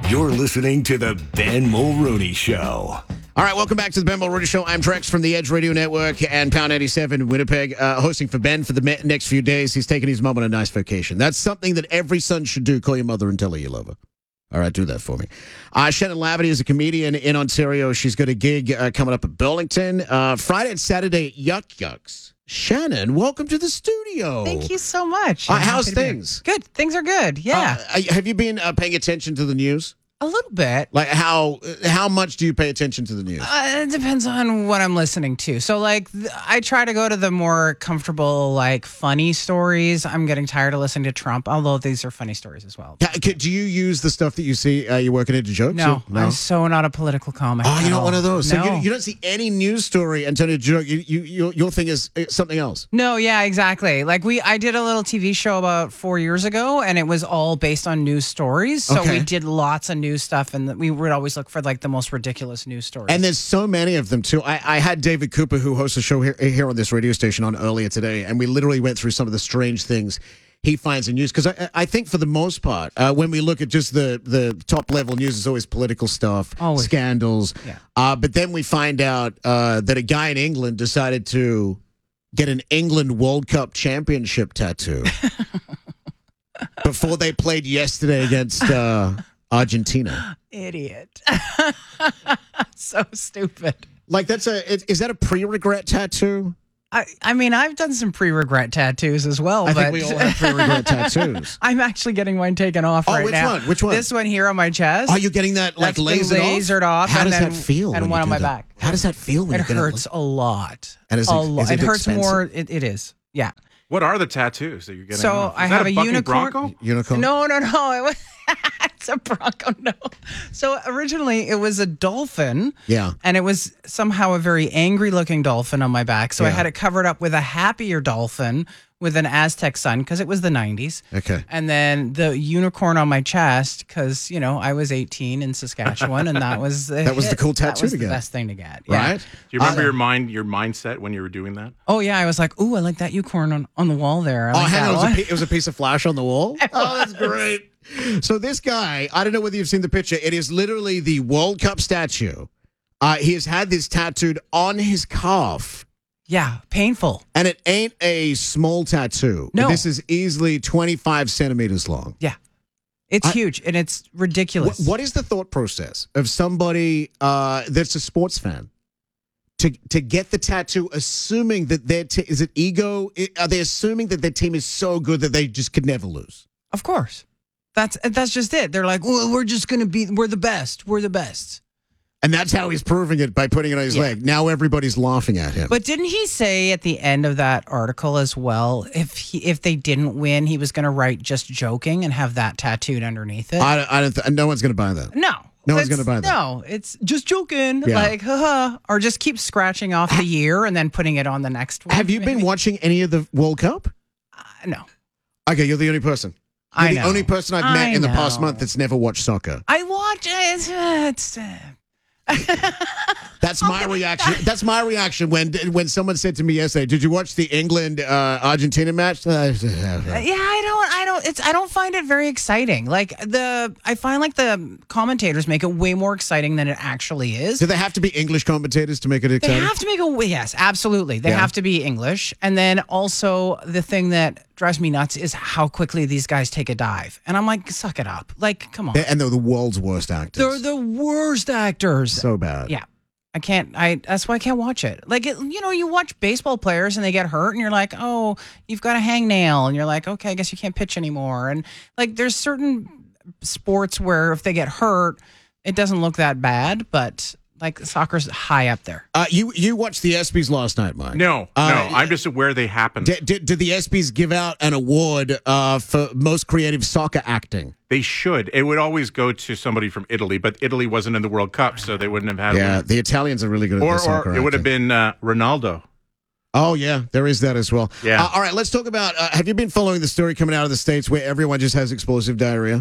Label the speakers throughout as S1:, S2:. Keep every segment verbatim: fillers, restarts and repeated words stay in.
S1: You're listening to the Ben Mulrooney Show.
S2: All right, welcome back to the Ben Mulrooney Show. I'm Trex from the Edge Radio Network and Pound eighty-seven in Winnipeg, uh, hosting for Ben for the me- next few days. He's taking his mom on a nice vacation. That's something that every son should do. Call your mother and tell her you love her. All right, do that for me. Uh, Shannon Lavity is a comedian in Ontario. She's got a gig uh, coming up at Burlington. Uh, Friday and Saturday at Yuck Yucks. Shannon, welcome to the studio.
S3: Thank you so much.
S2: Uh,
S3: I'm
S2: how's
S3: happy to be here.
S2: things?
S3: Good. Things are good. Yeah.
S2: Uh, have you been uh, paying attention to the news?
S3: A little bit.
S2: Like how how much do you pay attention to the news?
S3: Uh, it depends on what I'm listening to. So, like, th- I try to go to the more comfortable, like, funny stories. I'm getting tired of listening to Trump, although these are funny stories as well.
S2: Ca- ca- Do you use the stuff that you see? Uh, you're working into jokes?
S3: No,
S2: Or-
S3: I'm so not a political comic.
S2: Oh,
S3: at
S2: you're not
S3: all.
S2: one of those. So
S3: No.
S2: you, you don't see any news story and turn it into a joke. You, you, your, your thing is uh, something else.
S3: No, yeah, exactly. Like we, I did a little T V show about four years ago, and it was all based on news stories. So
S2: Okay.
S3: we did lots of news stuff, and we would always look for like the most ridiculous news stories.
S2: And there's so many of them, too. I, I had David Cooper, who hosts a show here, here on this radio station, on earlier today, and we literally went through some of the strange things he finds in news. Because I, I think for the most part, uh, when we look at just the, the top level news, it's always political stuff,
S3: Always.
S2: scandals.
S3: Yeah.
S2: Uh, but then we find out uh, that a guy in England decided to get an England World Cup championship tattoo before they played yesterday against uh, Argentina.
S3: Idiot. So stupid.
S2: Like, that's a, is is that a pre-regret tattoo?
S3: I, I mean, I've done some pre-regret tattoos as well.
S2: I
S3: but
S2: think we all have pre-regret tattoos.
S3: I'm actually getting mine taken off
S2: Oh,
S3: right
S2: which
S3: now.
S2: one? Which one?
S3: This one here on my chest.
S2: Are you getting that, like,
S3: That's been
S2: lasered,
S3: lasered off,
S2: How
S3: and
S2: does
S3: then-
S2: that feel?
S3: and
S2: when
S3: one
S2: you
S3: on
S2: do
S3: my
S2: that?
S3: back.
S2: How does that feel when
S3: It
S2: you get
S3: hurts a lot.
S2: And is
S3: a
S2: it-
S3: lot.
S2: is it
S3: It hurts
S2: expensive?
S3: more. It, it is. Yeah.
S4: What are the tattoos that you're getting?
S3: So
S4: off? Is
S3: I
S4: that
S3: have a
S4: bucking
S3: unicorn.
S4: Bronco?
S2: Unicorn?
S3: No, no, no. It was, it's a Bronco. No. So originally it was a dolphin.
S2: Yeah.
S3: And it was somehow a very angry looking dolphin on my back. So I
S2: Yeah.
S3: had it covered up with a happier dolphin with an Aztec sun because it was the nineties.
S2: Okay.
S3: And then the unicorn on my chest because, you know, I was eighteen in Saskatchewan and that was the
S2: That was the
S3: hit.
S2: cool
S3: That
S2: tattoo
S3: was
S2: to
S3: the
S2: get.
S3: best thing to get. Yeah.
S2: Right?
S4: Do you remember
S2: Uh,
S4: your mind, your mindset when you were doing that?
S3: Oh, yeah. I was like, ooh, I like that unicorn on, on the wall there. I
S2: Oh,
S3: like
S2: hang
S3: that
S2: on. It was,
S3: one.
S2: a, pi- it was a piece of flash on the wall? Oh, that's great. So this guy, I don't know whether you've seen the picture. It is literally the World Cup statue. Uh, he has had this tattooed on his calf.
S3: Yeah. Painful.
S2: And it ain't a small tattoo.
S3: No.
S2: This is easily twenty-five centimeters long.
S3: Yeah. It's
S2: I-
S3: huge and it's ridiculous.
S2: What, what is the thought process of somebody uh, that's a sports fan to to get the tattoo, assuming that their t- is it ego? I- Are they assuming that their team is so good that they just could never lose?
S3: Of course. That's that's just it. They're like, well, we're just going to be, we're the best. We're the best.
S2: And that's how he's proving it by putting it on his
S3: Yeah.
S2: leg. Now everybody's laughing at him.
S3: But didn't he say at the end of that article as well, if he, if they didn't win, he was going to write just joking and have that tattooed underneath it?
S2: I, don't- I don't. Th- no one's going to buy that.
S3: no.
S2: No one's
S3: It's-
S2: gonna buy that.
S3: No, it's just joking.
S2: Yeah.
S3: Like, haha. Or just keep scratching off the year and then putting it on the next one.
S2: Have you been
S3: maybe.
S2: watching any of the World Cup?
S3: Uh, no.
S2: Okay, you're the only person. You're
S3: I
S2: the
S3: know.
S2: only person I've met
S3: I
S2: in the past
S3: know.
S2: month that's never watched soccer.
S3: I watch it. It's, uh,
S2: That's my reaction. That's my reaction when when someone said to me yesterday, "Did you watch the England uh, Argentina match?" Uh,
S3: Yeah, I don't, I don't, it's, I don't find it very exciting. Like the, I find like the commentators make it way more exciting than it actually is.
S2: Do they have to be English commentators to make it
S3: They
S2: exciting?
S3: have to make a, yes, absolutely. They
S2: Yeah.
S3: have to be English. And then also the thing that drives me nuts is how quickly these guys take a dive. And I'm like, suck it up. Like, come on.
S2: They- and they're the world's worst actors.
S3: They're the worst actors.
S2: so bad.
S3: Yeah. I can't, I, that's why I can't watch it. Like, it, you know, you watch baseball players and they get hurt and you're like, oh, you've got a hangnail. And you're like, okay, I guess you can't pitch anymore. And like, there's certain sports where if they get hurt, it doesn't look that bad, but like soccer's high up there.
S2: Uh, you you watched the ESPYs last night, Mike?
S4: No,
S2: Uh,
S4: no. I'm just aware they happen.
S2: Did, did, did the ESPYs give out an award uh, for most creative soccer acting?
S4: They should. It would always go to somebody from Italy, but Italy wasn't in the World Cup, so they wouldn't have had
S2: Yeah,
S4: one.
S2: the Italians are really good at
S4: Or,
S2: the soccer
S4: or it would have
S2: acting.
S4: been uh, Ronaldo.
S2: Oh, yeah, there is that as well.
S4: Yeah.
S2: Uh, all right, let's talk about, uh, have you been following the story coming out of the States where everyone just has explosive diarrhea?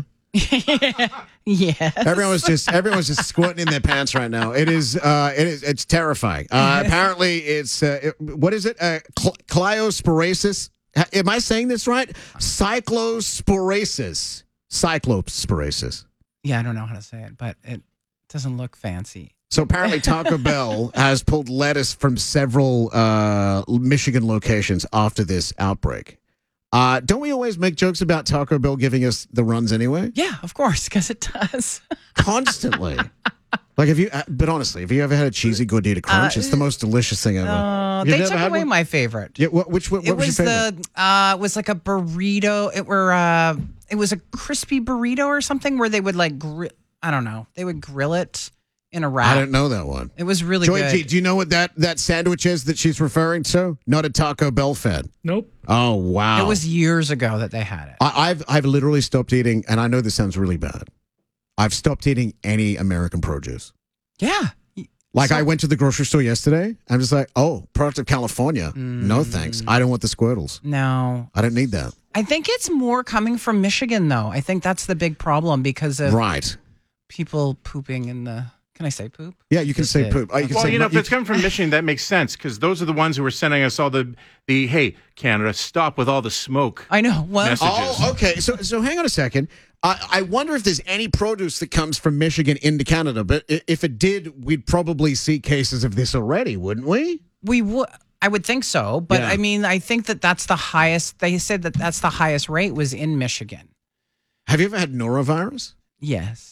S3: Yeah.
S2: Everyone's just everyone's just squirting in their pants right now. It is uh, it is it's terrifying. Uh, apparently, it's uh, it, what is it? Uh, cl- Cliosporasis. Ha- Am I saying this right? Cyclosporasis. Cyclosporasis.
S3: Yeah, I don't know how to say it, but it doesn't look fancy.
S2: So apparently Taco Bell has pulled lettuce from several uh, Michigan locations after this outbreak. Uh, don't we always make jokes about Taco Bell giving us the runs anyway?
S3: Yeah, of course, because it does.
S2: Constantly. Like, have you, uh, but honestly, have you ever had a cheesy gordita crunch?
S3: Uh,
S2: it's the most delicious thing ever.
S3: Uh,
S2: You've
S3: they
S2: never
S3: took
S2: had
S3: away
S2: one?
S3: my favorite.
S2: Yeah, what, which, what,
S3: It
S2: what was,
S3: was
S2: your favorite?
S3: the uh, it was like a burrito. It were uh, it was a crispy burrito or something where they would like gri- I don't know. They would grill it in a wrap.
S2: I don't know that one.
S3: It was really
S2: Joy
S3: good.
S2: G, do you know what that, that sandwich is that she's referring to? Not a Taco Bell fan.
S5: Nope.
S2: Oh, wow.
S3: It was years ago that they had it.
S2: I, I've I've literally stopped eating, and I know this sounds really bad. I've stopped eating any American produce.
S3: Yeah.
S2: Like,
S3: So-
S2: I went to the grocery store yesterday. I'm just like, oh, product of California. No
S3: Mm.
S2: thanks. I don't want the squirtles.
S3: No.
S2: I don't need that.
S3: I think it's more coming from Michigan though. I think that's the big problem because of
S2: Right.
S3: people pooping in the Can I say poop?
S2: Yeah, you can
S3: Just
S2: say
S3: did.
S2: poop. Oh, you can
S4: Well,
S2: say
S4: you know,
S2: mu-
S4: if it's coming from Michigan, that makes sense because those are the ones who are sending us all the, the hey, Canada, stop with all the smoke.
S3: I know. Well,
S4: Messages.
S2: Oh, okay. So, so hang on a second. I, I wonder if there's any produce that comes from Michigan into Canada. But i- if it did, we'd probably see cases of this already, wouldn't we?
S3: we would. I would think so, but
S2: Yeah.
S3: I mean, I think that that's the highest. They said that that's the highest rate was in Michigan.
S2: Have you ever had norovirus?
S3: Yes,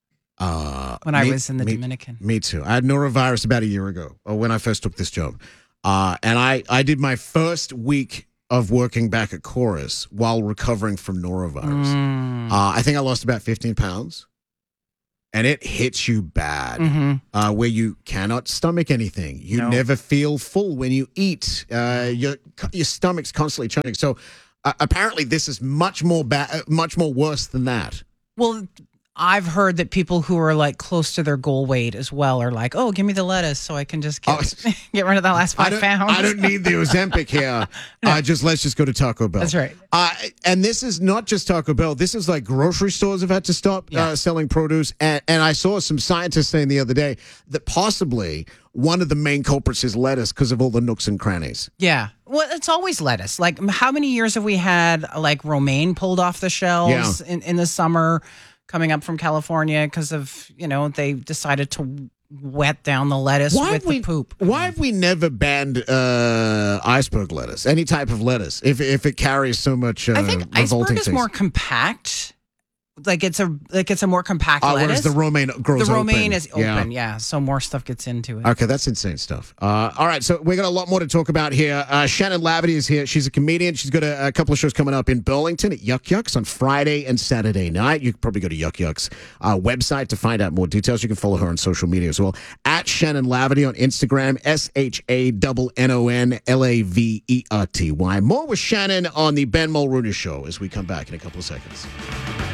S2: Uh,
S3: when I
S2: me-
S3: was in the
S2: me-
S3: Dominican.
S2: Me too. I had norovirus about a year ago, or when I first took this job. Uh, and I, I did my first week of working back at Chorus while recovering from norovirus.
S3: Mm.
S2: Uh, I think I lost about fifteen pounds. And it hits you bad,
S3: hmm
S2: uh, where you cannot stomach anything. You
S3: No.
S2: never feel full when you eat. Uh, your your stomach's constantly churning. So uh, apparently, this is much more bad, much more worse than that.
S3: Well, I've heard that people who are like close to their goal weight as well are like, "Oh, give me the lettuce so I can just get,
S2: Oh.
S3: get rid of that last
S2: I
S3: five
S2: don't,
S3: pounds."
S2: I don't need the Ozempic here. uh, just let's just go to Taco Bell.
S3: That's right.
S2: Uh, and this is not just Taco Bell. This is like grocery stores have had to stop
S3: Yeah.
S2: uh, selling produce. And, and I saw some scientists saying the other day that possibly one of the main culprits is lettuce because of all the nooks and crannies.
S3: Yeah. Well, it's always lettuce. Like, m- how many years have we had like romaine pulled off the shelves in, in the summer coming up from California because of, you know, they decided to wet down the lettuce
S2: Why
S3: with
S2: have we,
S3: the poop.
S2: Why have we never banned uh, iceberg lettuce, any type of lettuce, if if it carries so much uh,
S3: I think iceberg
S2: revolting
S3: is
S2: things?
S3: more compact. Like it's a like it's a more compact
S2: Uh,
S3: lettuce.
S2: whereas the romaine grows
S3: the romaine
S2: open.
S3: is
S2: Yeah.
S3: open, yeah. So more stuff gets into it.
S2: Okay, that's insane stuff. Uh, all right, so we got a lot more to talk about here. Uh, Shannon Lavity is here. She's a comedian. She's got a, a couple of shows coming up in Burlington at Yuck Yucks on Friday and Saturday night. You can probably go to Yuck Yucks uh, website to find out more details. You can follow her on social media as well. At Shannon Lavity on Instagram, S H A N N O N L A V E R T Y. More with Shannon on the Ben Mulrooney Show as we come back in a couple of seconds.